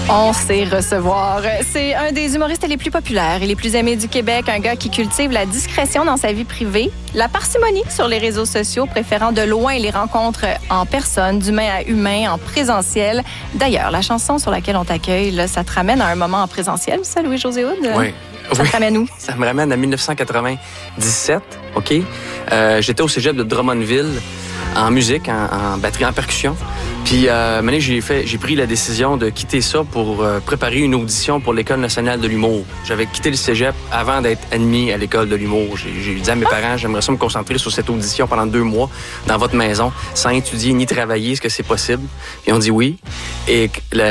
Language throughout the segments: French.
On sait recevoir. C'est un des humoristes les plus populaires et les plus aimés du Québec, un gars qui cultive la discrétion dans sa vie privée, la parcimonie sur les réseaux sociaux, préférant de loin les rencontres en personne, d'humain à humain, en présentiel. D'ailleurs, la chanson sur laquelle on t'accueille, là, ça te ramène à un moment en présentiel, ça, Louis-José Hood? Oui. Ça te ramène où? Ça me ramène à 1997, OK? J'étais au cégep de Drummondville en musique, en batterie, en percussion. Puis, maintenant, j'ai pris la décision de quitter ça pour préparer une audition pour l'École nationale de l'humour. J'avais quitté le cégep avant d'être admis à l'École de l'humour. J'ai dit à mes parents, j'aimerais ça me concentrer sur cette audition pendant 2 mois dans votre maison, sans étudier ni travailler. Est-ce que c'est possible? Puis, on dit oui. Et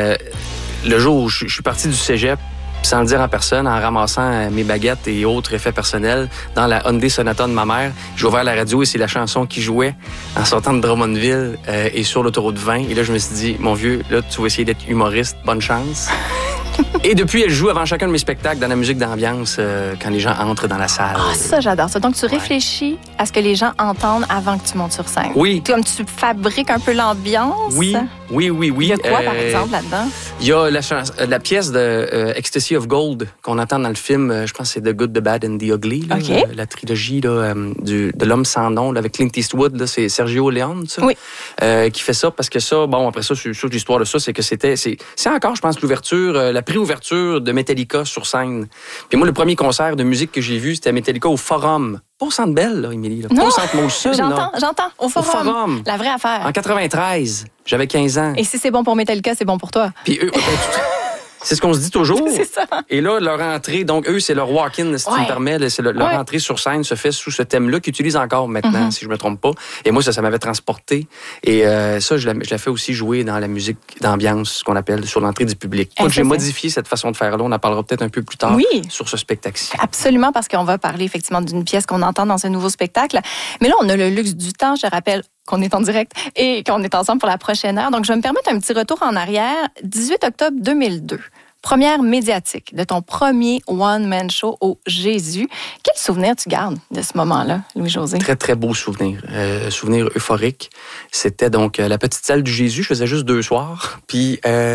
le jour où je suis parti du cégep, sans le dire en personne, en ramassant mes baguettes et autres effets personnels dans la Hyundai Sonata de ma mère. J'ai ouvert la radio et c'est la chanson qui jouait en sortant de Drummondville et sur l'autoroute 20. Et là, je me suis dit, mon vieux, là, tu vas essayer d'être humoriste. Bonne chance. Et depuis, elle joue avant chacun de mes spectacles dans la musique d'ambiance quand les gens entrent dans la salle. Ah, ça, j'adore ça. Donc, tu réfléchis à ce que les gens entendent avant que tu montes sur scène. Oui. Comme tu fabriques un peu l'ambiance. Oui. Il y a quoi, par exemple, là-dedans? Il y a la pièce de Ecstasy of Gold qu'on entend dans le film, je pense que c'est The Good, The Bad and The Ugly, là, okay. La trilogie là, de l'homme sans nom là, avec Clint Eastwood, là, c'est Sergio Leone, ça, oui. Qui fait ça parce que ça, bon, après ça, c'est sûr que l'histoire de ça, c'est que c'est encore, je pense, l'ouverture, la préouverture de Metallica sur scène. Puis moi, le premier concert de musique que j'ai vu, c'était Metallica au Forum. Pas au Centre Bell, là, Émilie. Pas au Centre Molson. J'entends. Au Forum. La vraie affaire. En 93. J'avais 15 ans. Et si c'est bon pour Metallica, c'est bon pour toi. Puis eux, c'est ce qu'on se dit toujours. C'est ça. Et là, leur entrée, donc eux, c'est leur walk-in, si tu me permets. Leur entrée sur scène se fait sous ce thème-là qu'ils utilisent encore maintenant, si je me trompe pas. Et moi, ça m'avait transporté. Et ça, je la fais aussi jouer dans la musique d'ambiance, ce qu'on appelle sur l'entrée du public. Donc, j'ai modifié cette façon de faire-là. On en parlera peut-être un peu plus tard sur ce spectacle-ci. Absolument, parce qu'on va parler effectivement d'une pièce qu'on entend dans ce nouveau spectacle. Mais là, on a le luxe du temps, je rappelle, qu'on est en direct et qu'on est ensemble pour la prochaine heure. Donc, je vais me permettre un petit retour en arrière. 18 octobre 2002, première médiatique de ton premier one-man show au Jésus. Quel souvenir tu gardes de ce moment-là, Louis-José? Très, très beau souvenir. Souvenir euphorique. C'était donc la petite salle du Jésus. Je faisais juste 2 soirs. Puis,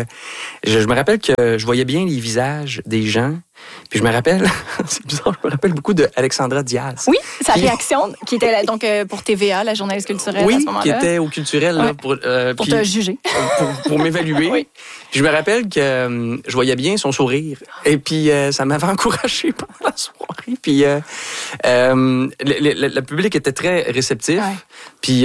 je me rappelle que je voyais bien les visages des gens. Puis je me rappelle, c'est bizarre, je me rappelle beaucoup de Alexandra Diaz. Oui, sa réaction, qui était là, donc pour TVA, la journaliste culturelle à ce moment-là. Oui, qui était au culturel là, pour te juger. Pour m'évaluer. Oui. Puis je me rappelle que je voyais bien son sourire. Et puis ça m'avait encouragé pendant la soirée. Puis le public était très réceptif. Ouais. Puis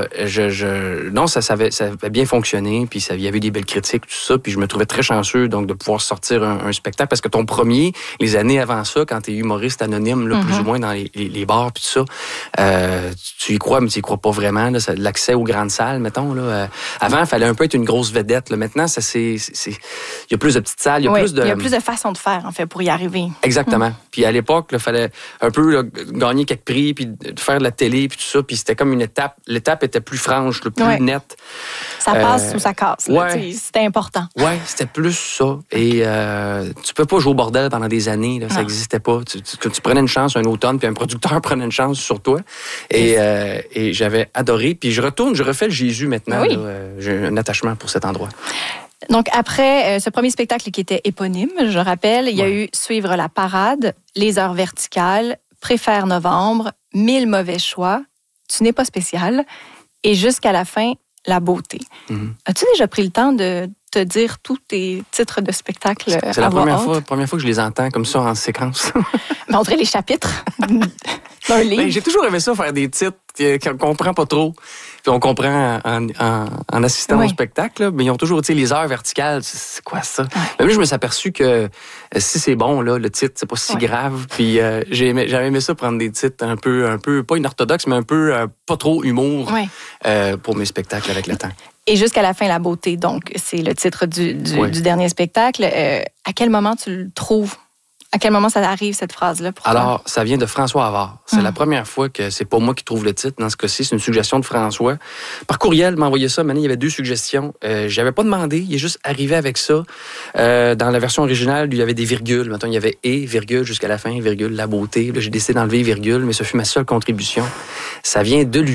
non, ça avait bien fonctionné. Puis il y avait des belles critiques, tout ça. Puis je me trouvais très chanceux donc de pouvoir sortir un spectacle parce que ton premier, les années avant ça, quand t'es humoriste anonyme, là, plus ou moins dans les bars puis tout ça, tu y crois, mais tu y crois pas vraiment. Là, l'accès aux grandes salles, mettons. Là, avant, il fallait un peu être une grosse vedette. Là. Maintenant, il y a plus de petites salles, il y a plus de façons de faire, en fait, pour y arriver. Exactement. Puis à l'époque, il fallait un peu là, gagner quelques prix, puis faire de la télé, puis tout ça. Puis c'était comme une étape. L'étape était plus franche, plus nette. Ça passe ou ça casse. Là, c'était important. Oui, c'était plus ça. Et tu peux pas jouer au bordel pendant des années. Là, ça n'existait pas. Tu prenais une chance un automne, puis un producteur prenait une chance sur toi. Et j'avais adoré. Puis je refais le Jésus maintenant. Oui. Là, j'ai un attachement pour cet endroit. Donc, après ce premier spectacle qui était éponyme, je rappelle, il y a eu Suivre la parade, Les heures verticales, Préfère novembre, 1000 mauvais choix, Tu n'es pas spécial, et jusqu'à la fin, La beauté. As-tu déjà pris le temps de te dire tous tes titres de spectacle C'est la première fois que je les entends comme ça en séquence. Montrer les chapitres d'un livre. J'ai toujours aimé ça, faire des titres qu'on comprend pas trop. Puis on comprend en assistant au spectacle. Là, mais ils ont toujours, les heures verticales. C'est quoi ça? Mais là, je me suis aperçu que si c'est bon, là, le titre, c'est pas si grave. Puis j'avais aimé ça, prendre des titres un peu pas inorthodoxes, mais un peu pas trop humour pour mes spectacles avec le temps. Et jusqu'à la fin, La beauté, donc, c'est le titre du dernier spectacle. À quel moment tu le trouves? À quel moment ça arrive, cette phrase-là? Alors, ça vient de François Havard. C'est la première fois que c'est pas moi qui trouve le titre. Dans ce cas-ci, c'est une suggestion de François. Par courriel, il m'a envoyé ça. Maintenant, il y avait 2 suggestions. J'avais pas demandé. Il est juste arrivé avec ça. Dans la version originale, il y avait des virgules. Maintenant, il y avait « et », virgule, jusqu'à la fin, virgule, La beauté. Là, j'ai décidé d'enlever virgule, mais ce fut ma seule contribution. Ça vient de lui.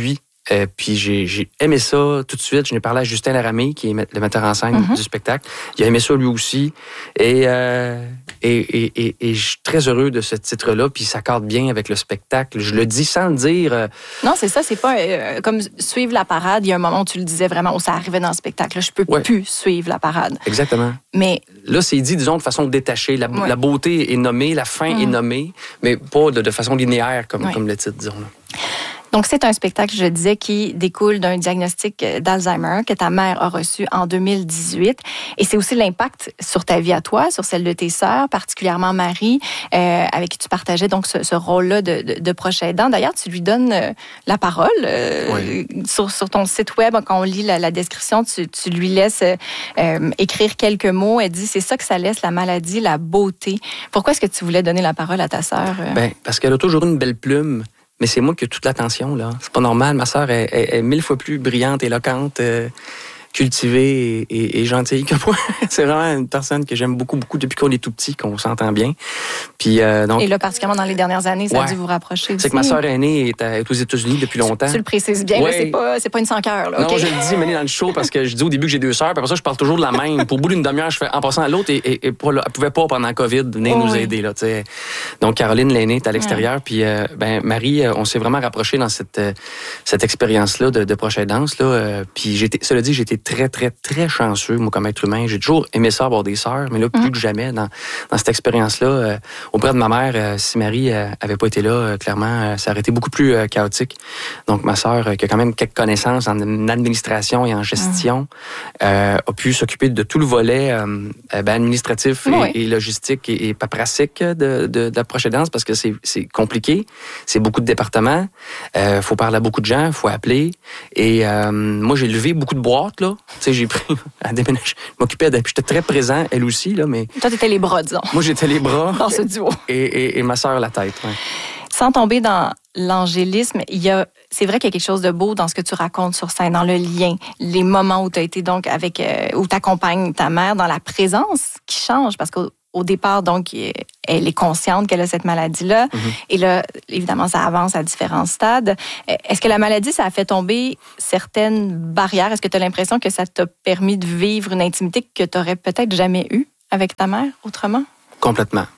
Puis j'ai aimé ça tout de suite. Je n'ai parlé à Justin Laramée, qui est le metteur en scène du spectacle. Il a aimé ça lui aussi. Et je suis très heureux de ce titre-là. Puis ça accorde bien avec le spectacle. Je le dis sans le dire. Non, c'est ça. C'est pas comme suivre la parade. Il y a un moment où tu le disais vraiment, où ça arrivait dans le spectacle. Là, je peux plus suivre la parade. Exactement. Mais là, c'est dit, disons, de façon détachée. La beauté est nommée, la fin est nommée, mais pas de façon linéaire comme le titre, disons. Là. Donc, c'est un spectacle, je disais, qui découle d'un diagnostic d'Alzheimer que ta mère a reçu en 2018. Et c'est aussi l'impact sur ta vie à toi, sur celle de tes sœurs, particulièrement Marie, avec qui tu partageais donc ce rôle-là de proche aidant. D'ailleurs, tu lui donnes la parole sur ton site web. Quand on lit la description, tu lui laisses écrire quelques mots. Elle dit, c'est ça que ça laisse, la maladie, la beauté. Pourquoi est-ce que tu voulais donner la parole à ta sœur? Parce qu'elle a toujours une belle plume. Mais c'est moi qui ai toute l'attention, là. C'est pas normal. Ma sœur est 1000 fois plus brillante, éloquente, cultivée et gentille que moi. C'est vraiment une personne que j'aime beaucoup, beaucoup depuis qu'on est tout petit, qu'on s'entend bien. Puis, donc, et là, particulièrement dans les dernières années, ça a dû vous rapprocher aussi. C'est que ma sœur aînée est aux États-Unis depuis longtemps. Tu le précises bien, là, c'est pas une sans-cœur. Là, non, je le dis, mais dans le show, parce que je dis au début que j'ai 2 sœurs, puis après ça, je parle toujours de la même. Pour au bout d'une demi-heure, je fais en passant à l'autre, et elle pouvait pas, pendant la COVID, venir nous aider. Là, t'sais. Donc, Caroline, l'aînée, est à l'extérieur, puis Marie, on s'est vraiment rapprochés dans cette expérience-là de proche aidance. Puis, cela dit, j'étais très, très, très chanceux, moi, comme être humain. J'ai toujours aimé ça, avoir des sœurs, mais là, plus que jamais, dans cette expérience-là, auprès de ma mère, si Marie avait pas été là, clairement, ça aurait été beaucoup plus chaotique. Donc, ma sœur, qui a quand même quelques connaissances en administration et en gestion, a pu s'occuper de tout le volet administratif et logistique et paperassique de la proche aidance, parce que c'est compliqué, c'est beaucoup de départements, faut parler à beaucoup de gens, faut appeler. Et moi, j'ai levé beaucoup de boîtes, là. Tu sais, j'ai pris à déménager. Je m'occupais j'étais très présent, elle aussi, là, mais... Toi, t'étais les bras, disons. Moi, j'étais les bras. Dans ce duo. Et ma sœur, la tête, ouais. Sans tomber dans l'angélisme, c'est vrai qu'il y a quelque chose de beau dans ce que tu racontes sur scène, dans le lien, les moments où tu as été donc où tu accompagnes ta mère, dans la présence qui change, parce qu'au départ, donc, elle est consciente qu'elle a cette maladie-là. Et là, évidemment, ça avance à différents stades. Est-ce que la maladie, ça a fait tomber certaines barrières? Est-ce que tu as l'impression que ça t'a permis de vivre une intimité que tu n'aurais peut-être jamais eue avec ta mère autrement? Complètement.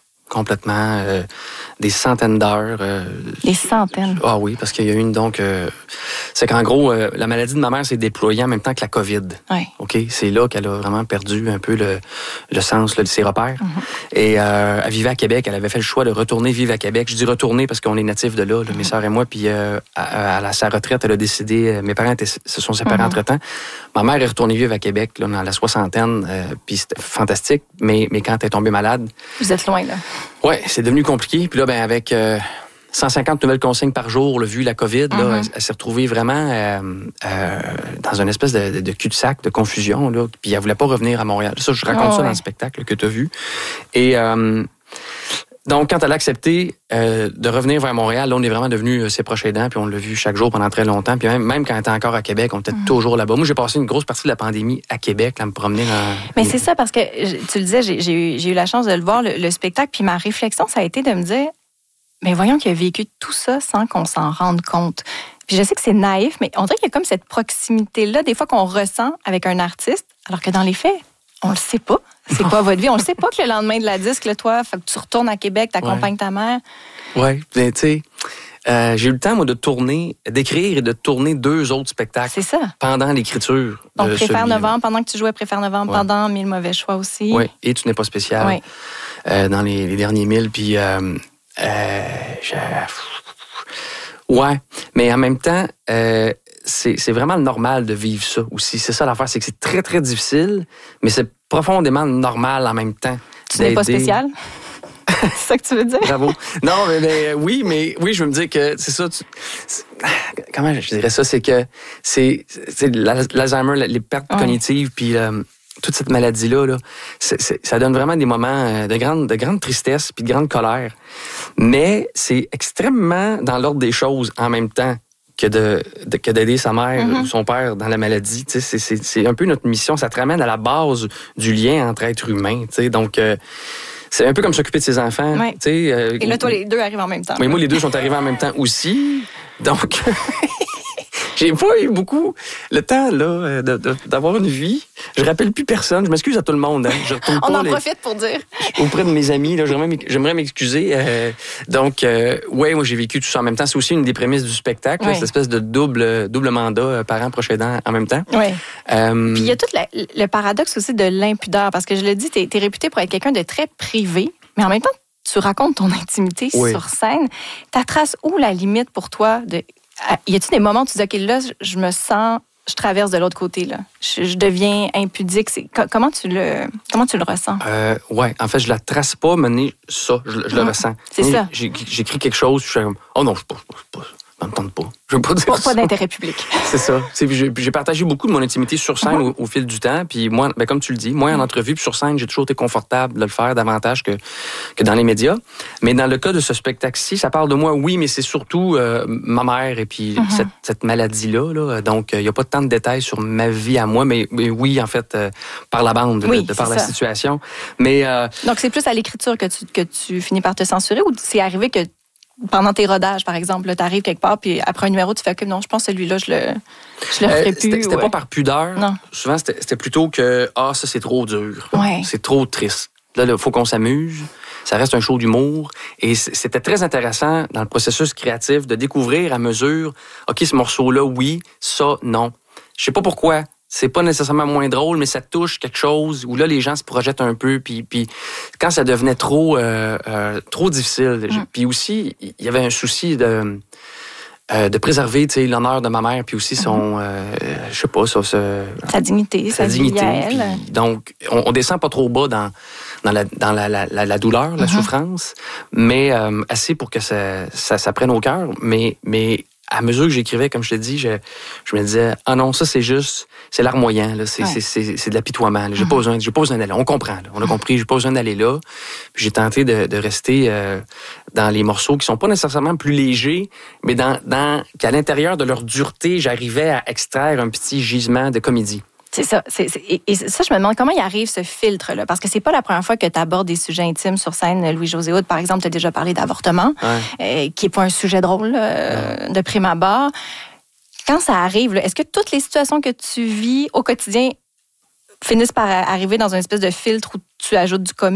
Des centaines d'heures. Des centaines? Ah oui, parce qu'il y a eu c'est qu'en gros, la maladie de ma mère s'est déployée en même temps que la COVID. Oui. OK? C'est là qu'elle a vraiment perdu un peu le sens de ses repères. Et elle vivait à Québec. Elle avait fait le choix de retourner vivre à Québec. Je dis retourner parce qu'on est natifs de là, mes sœurs et moi. Puis à sa retraite, elle a décidé... mes parents se sont séparés entre-temps. Ma mère est retournée vivre à Québec là, dans la soixantaine. Puis c'était fantastique. Mais quand elle est tombée malade... Vous êtes loin, là. Oui, c'est devenu compliqué. Puis là, avec 150 nouvelles consignes par jour, vu la COVID, là, elle s'est retrouvée vraiment dans une espèce de cul-de-sac, de confusion. Là, puis elle voulait pas revenir à Montréal. Ça, je raconte ça dans le spectacle que tu as vu. Et donc, quand elle a accepté de revenir vers Montréal, là, on est vraiment devenus ses proches aidants, puis on l'a vu chaque jour pendant très longtemps. Puis même quand elle était encore à Québec, on était toujours là-bas. Moi, j'ai passé une grosse partie de la pandémie à Québec, à me promener dans... Mais c'est ça, parce que, tu le disais, j'ai eu la chance de le voir, le spectacle, puis ma réflexion, ça a été de me dire, mais voyons qu'il a vécu tout ça sans qu'on s'en rende compte. Puis je sais que c'est naïf, mais on dirait qu'il y a comme cette proximité-là, des fois qu'on ressent avec un artiste, alors que dans les faits, on le sait pas. C'est quoi votre vie? On le sait pas que le lendemain de la disque, là, toi, faut que tu retournes à Québec, t'accompagnes ta mère. Oui, tu sais, j'ai eu le temps, moi, d'écrire et de tourner 2 autres spectacles. C'est ça. Pendant l'écriture. Donc, Préfère Novembre, pendant que tu jouais Préfère Novembre, pendant 1000 mauvais choix aussi. Oui, et Tu n'es pas spécial. Oui. Dans les derniers 1000, puis... ouais, mais en même temps... c'est vraiment normal de vivre ça aussi. C'est ça l'affaire, c'est que c'est très, très difficile, mais c'est profondément normal en même temps. Tu n'es pas spécial? C'est ça que tu veux dire? Bravo. Non, mais oui, je veux me dire que c'est ça. Comment je dirais ça? C'est que c'est l'Alzheimer, les pertes cognitives, puis toute cette maladie-là, là, ça donne vraiment des moments de grande tristesse puis de grande colère. Mais c'est extrêmement dans l'ordre des choses en même temps que d'aider sa mère ou son père dans la maladie. C'est un peu notre mission. Ça te ramène à la base du lien entre êtres humains. Donc, c'est un peu comme s'occuper de ses enfants. Ouais. Et là, toi, les deux arrivent en même temps. Mais moi, les deux sont arrivés en même temps aussi. Donc... J'ai pas eu beaucoup le temps là d'avoir une vie. Je rappelle plus personne. Je m'excuse à tout le monde. Hein. Je retourne On en profite pour dire. Auprès de mes amis, là, j'aimerais m'excuser. Donc, moi, j'ai vécu tout ça en même temps. C'est aussi une des prémices du spectacle, cette espèce de double mandat parent-proche aidant en même temps. Oui. Puis il y a tout le paradoxe aussi de l'impudeur, parce que je le dis, t'es réputé pour être quelqu'un de très privé, mais en même temps, tu racontes ton intimité sur scène. Ta trace où la limite pour toi? Y a-t-il des moments où tu dis, OK, là, je traverse de l'autre côté, là. Je deviens impudique. Comment tu le ressens? En fait, je la trace pas, mais ça, je le ressens. C'est ça. J'écris quelque chose, je suis comme, oh non, ça me tente pas. Je veux pas dire ça. Pas d'intérêt public. C'est ça. J'ai partagé beaucoup de mon intimité sur scène au fil du temps. Puis moi, comme tu le dis, moi, en entrevue puis sur scène, j'ai toujours été confortable de le faire davantage que dans les médias. Mais dans le cas de ce spectacle-ci, ça parle de moi, oui, mais c'est surtout ma mère et puis cette maladie-là. Là. Donc, il n'y a pas tant de détails sur ma vie à moi, mais oui, en fait, par la bande, par la situation. Mais donc, c'est plus à l'écriture que tu finis par te censurer, ou c'est arrivé que pendant tes rodages, par exemple, tu arrives quelque part, puis après un numéro, tu fais que non, je pense que celui-là, je le ferai plus. C'était pas par pudeur. Non. Souvent, c'était plutôt que, ça, c'est trop dur. Ouais. C'est trop triste. Là, il faut qu'on s'amuse. Ça reste un show d'humour. Et c'était très intéressant dans le processus créatif de découvrir à mesure, OK, ce morceau-là, oui, ça, non. Je sais pas pourquoi. C'est pas nécessairement moins drôle, mais ça touche quelque chose où là, les gens se projettent un peu. Puis quand ça devenait trop difficile. Puis aussi, il y avait un souci de préserver l'honneur de ma mère, puis aussi son, je sais pas, sa dignité, sa dignité. Puis, donc, on descend pas trop bas dans la douleur, la souffrance, mais assez pour que ça prenne au cœur. Mais à mesure que j'écrivais, comme je te dis, je me disais, ah non, ça c'est larmoyant, là, c'est de l'apitoiement. Là. J'ai pas besoin d'aller là. On comprend, là. On a compris, j'ai pas besoin d'aller là. Puis j'ai tenté de rester dans les morceaux qui sont pas nécessairement plus légers, mais qu'à l'intérieur de leur dureté, j'arrivais à extraire un petit gisement de comédie. C'est ça. Et ça, je me demande comment il arrive ce filtre-là. Parce que c'est pas la première fois que tu abordes des sujets intimes sur scène. Louis-José Hood, par exemple, tu as déjà parlé d'avortement, qui est pas un sujet drôle de prime abord. Quand ça arrive, est-ce que toutes les situations que tu vis au quotidien finissent par arriver dans une espèce de filtre où tu ajoutes du comique?